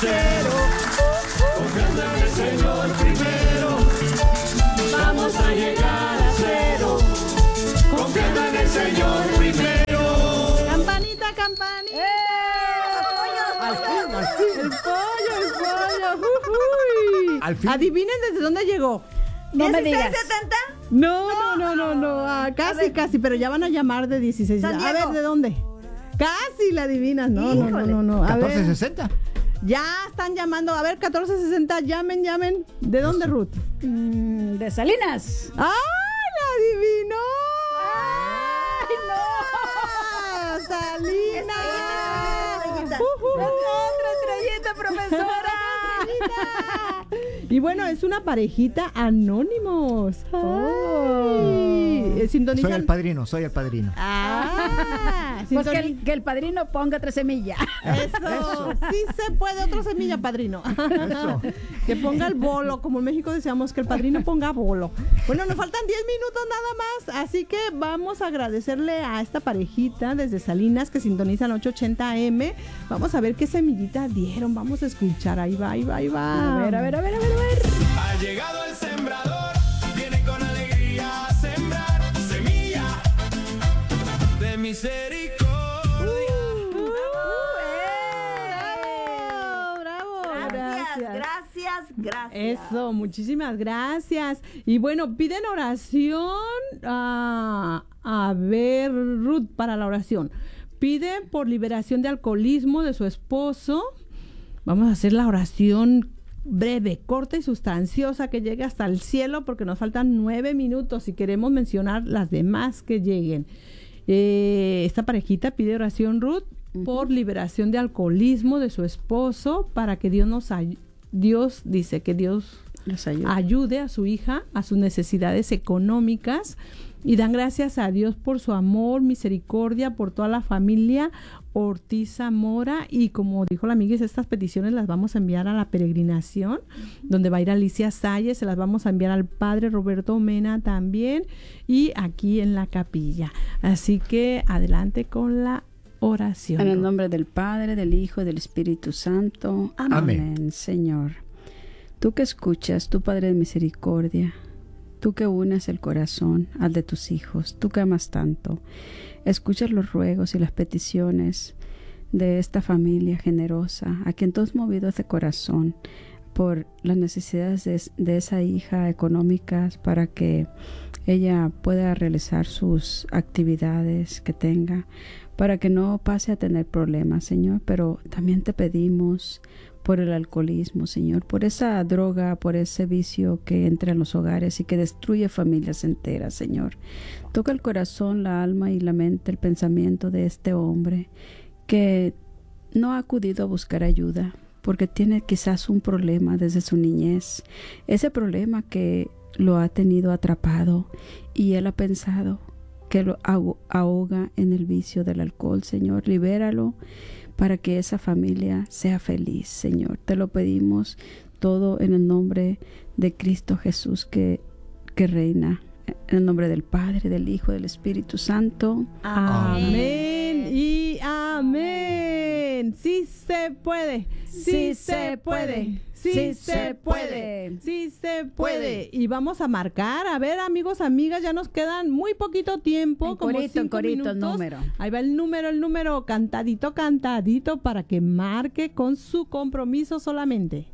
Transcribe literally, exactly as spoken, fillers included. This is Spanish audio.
cero. Confiando en el Señor primero. Vamos a llegar a cero. Confiando en el Señor primero. Campanita, campanita. ¡Eh! Al fin, al fin. El pollo, el pollo. Uy. Al fin. Adivinen desde dónde llegó. No me digas. ¿dieciséis setenta? No, no, no, no, no. Ah, casi, ver. casi, pero ya van a llamar de dieciséis. San A ver, Diego. ¿de dónde? Casi la adivinas. No, no, no, Híjole. no, no. A catorce ver. sesenta. Ya están llamando. A ver, catorce sesenta, llamen, llamen. ¿De dónde, Ruth? Mm, de Salinas. ¡Ay, la adivinó! ¡Ay, no! ¡Salina! Estrellita, Ujú. Otra estrellita, profesora. Y bueno, es una parejita anónimos. Oh. Ay, sintonizan. Soy el padrino, soy el padrino. Ah, Pues que sintoni- el, que el padrino ponga tres semillas. Eso, sí se puede, otra semilla, padrino. Eso. Que ponga el bolo, como en México decíamos que el padrino ponga bolo. Bueno, nos faltan diez minutos nada más, así que vamos a agradecerle a esta parejita desde Salinas que sintonizan ochocientos ochenta A M. Vamos a ver qué semillita dieron, vamos a escuchar, ahí va, ahí va, ahí va. A ver, a ver, a ver, a ver, a ver. Ha llegado el sembrador, viene con alegría a sembrar semilla de misericordia. ¡Bravo, bravo! Gracias, gracias, gracias. Eso, muchísimas gracias. Y bueno, piden oración. A, a ver, Ruth, para la oración. Pide por liberación de alcoholismo de su esposo. Vamos a hacer la oración breve, corta y sustanciosa que llegue hasta el cielo porque nos faltan nueve minutos y queremos mencionar las demás que lleguen. Eh, esta parejita pide oración, Ruth, uh-huh. por liberación de alcoholismo de su esposo para que Dios nos ayude. Dios dice que Dios Nos ayuda. ayude a su hija a sus necesidades económicas y dan gracias a Dios por su amor, misericordia, por toda la familia Ortiz Zamora y como dijo la amiga, estas peticiones las vamos a enviar a la peregrinación donde va a ir Alicia Salles, se las vamos a enviar al padre Roberto Mena también y aquí en la capilla. Así que adelante con la oración. En el nombre del Padre, del Hijo y del Espíritu Santo. Amén. Amén. Señor, tú que escuchas, tú Padre de misericordia, tú que unes el corazón al de tus hijos, tú que amas tanto, escuchas los ruegos y las peticiones de esta familia generosa, a quien tú has movido ese corazón por las necesidades de, de esa hija económicas para que ella pueda realizar sus actividades que tenga, para que no pase a tener problemas, Señor, pero también te pedimos por el alcoholismo, Señor, por esa droga, por ese vicio que entra en los hogares y que destruye familias enteras, Señor. Toca el corazón, la alma y la mente, el pensamiento de este hombre que no ha acudido a buscar ayuda porque tiene quizás un problema desde su niñez, ese problema que lo ha tenido atrapado y él ha pensado que lo ahoga en el vicio del alcohol. Señor, libéralo para que esa familia sea feliz, Señor. Te lo pedimos todo en el nombre de Cristo Jesús que, que reina. En el nombre del Padre, del Hijo, del Espíritu Santo. Amén y amén. Sí se puede. Sí se puede. Sí se puede. Sí se puede. Y vamos a marcar. A ver, amigos, amigas, ya nos quedan muy poquito tiempo. En como corito, en cinco corito el minutos. número. Ahí va el número, el número cantadito, cantadito para que marque con su compromiso solamente.